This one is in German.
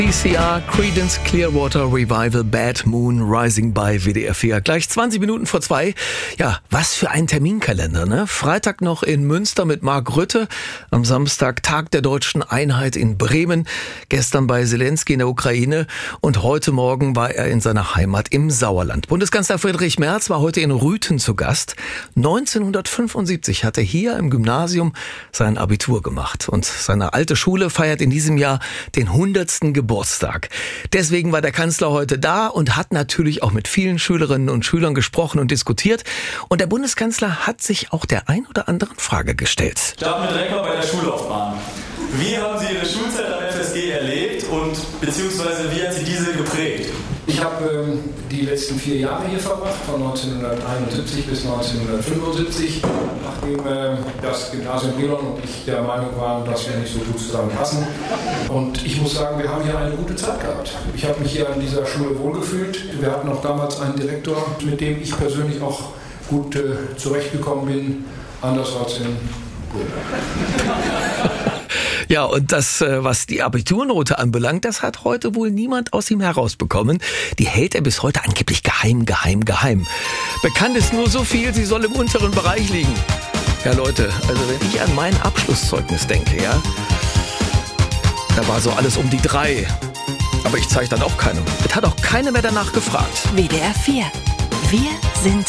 CCR, Creedence Clearwater Revival, Bad Moon Rising bei WDR 4. Gleich 20 Minuten vor 2. Ja, was für ein Terminkalender, ne? Freitag noch in Münster mit Mark Rutte. Am Samstag Tag der Deutschen Einheit in Bremen. Gestern bei Zelensky in der Ukraine. Und heute Morgen war er in seiner Heimat im Sauerland. Bundeskanzler Friedrich Merz war heute in Rüthen zu Gast. 1975 hat er hier im Gymnasium sein Abitur gemacht. Und seine alte Schule feiert in diesem Jahr den 100. Geburtstag. Deswegen war der Kanzler heute da und hat natürlich auch mit vielen Schülerinnen und Schülern gesprochen und diskutiert. Und der Bundeskanzler hat sich auch der ein oder anderen Frage gestellt. Starten wir direkt mal bei der Schullaufbahn. Wie haben Sie Ihre Schulzeit am FSG erlebt und beziehungsweise wie hat Sie diese geprägt? Ich habe die letzten 4 Jahre hier verbracht, von 1971 bis 1975, nachdem das Gymnasium Brilon und ich der Meinung waren, dass wir nicht so gut zusammenpassen. Und ich muss sagen, wir haben hier eine gute Zeit gehabt. Ich habe mich hier an dieser Schule wohlgefühlt. Wir hatten auch damals einen Direktor, mit dem ich persönlich auch gut zurechtgekommen bin, anders als in Brilon. Ja, und das, was die Abiturnote anbelangt, das hat heute wohl niemand aus ihm herausbekommen. Die hält er bis heute angeblich geheim. Bekannt ist nur so viel, sie soll im unteren Bereich liegen. Ja, Leute, also wenn ich an mein Abschlusszeugnis denke, ja, da war so alles um die 3. Aber ich zeige dann auch keinem. Es hat auch keiner mehr danach gefragt. WDR 4. Wir sind